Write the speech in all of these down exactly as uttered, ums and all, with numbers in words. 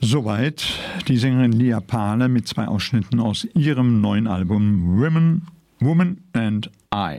Soweit die Sängerin Lia Pahle mit zwei Ausschnitten aus ihrem neuen Album Women, Woman and I.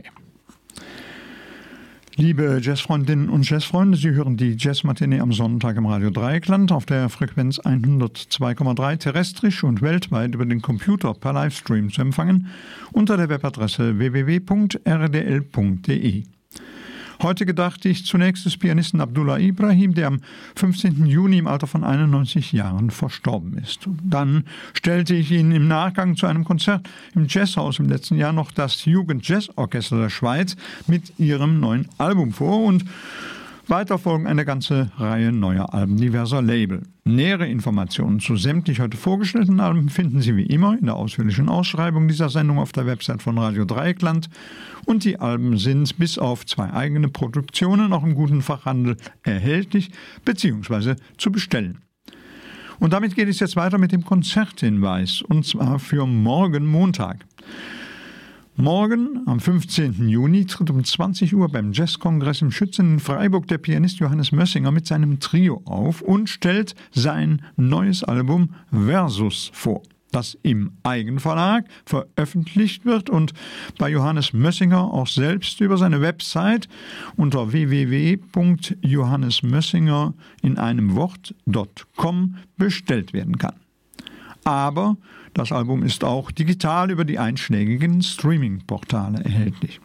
Liebe Jazzfreundinnen und Jazzfreunde, Sie hören die Jazzmatinee am Sonntag im Radio Dreieckland auf der Frequenz hundertzwei Komma drei terrestrisch und weltweit über den Computer per Livestream zu empfangen unter der Webadresse w w w punkt r d l punkt d e. Heute gedachte ich zunächst des Pianisten Abdullah Ibrahim, der am fünfzehnten Juni im Alter von einundneunzig Jahren verstorben ist. Und dann stellte ich Ihnen im Nachgang zu einem Konzert im Jazzhaus im letzten Jahr noch das Jugendjazzorchester der Schweiz mit ihrem neuen Album vor und weiter folgen eine ganze Reihe neuer Alben diverser Label. Nähere Informationen zu sämtlich heute vorgestellten Alben finden Sie wie immer in der ausführlichen Ausschreibung dieser Sendung auf der Website von Radio Dreieckland. Und die Alben sind bis auf zwei eigene Produktionen auch im guten Fachhandel erhältlich bzw. zu bestellen. Und damit geht es jetzt weiter mit dem Konzerthinweis, und zwar für morgen Montag. Morgen, am fünfzehnten Juni, tritt um zwanzig Uhr beim Jazzkongress im Schützen in Freiburg der Pianist Johannes Mössinger mit seinem Trio auf und stellt sein neues Album Versus vor, das im Eigenverlag veröffentlicht wird und bei Johannes Mössinger auch selbst über seine Website unter w w w punkt johannesmössinger in einem Wort punkt com bestellt werden kann. Aber das Album ist auch digital über die einschlägigen Streaming-Portale erhältlich.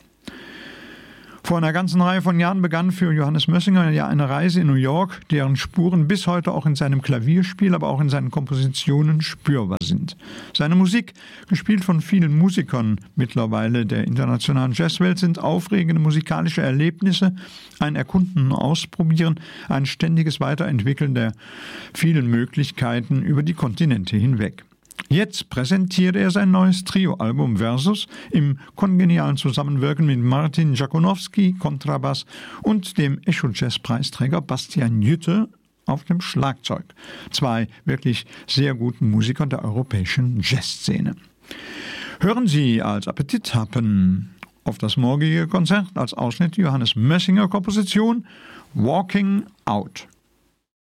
Vor einer ganzen Reihe von Jahren begann für Johannes Mössinger ja eine Reise in New York, deren Spuren bis heute auch in seinem Klavierspiel, aber auch in seinen Kompositionen spürbar sind. Seine Musik, gespielt von vielen Musikern mittlerweile der internationalen Jazzwelt, sind aufregende musikalische Erlebnisse, ein Erkunden und Ausprobieren, ein ständiges Weiterentwickeln der vielen Möglichkeiten über die Kontinente hinweg. Jetzt präsentiert er sein neues Trio-Album Versus im kongenialen Zusammenwirken mit Martin Jakunowski, Kontrabass, und dem Echo-Jazz-Preisträger Bastian Jütte auf dem Schlagzeug. Zwei wirklich sehr guten Musiker der europäischen Jazzszene. Hören Sie als Appetithappen auf das morgige Konzert als Ausschnitt Johannes Mössinger Komposition Walking Out.